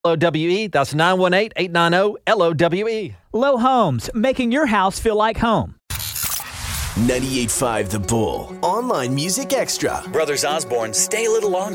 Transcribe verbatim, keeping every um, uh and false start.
L O W E. That's nine one eight, eight nine zero, L O W E. Low Homes, making your house feel like home. ninety-eight point five The Bull. Online Music Extra. Brothers Osborne, stay a little longer.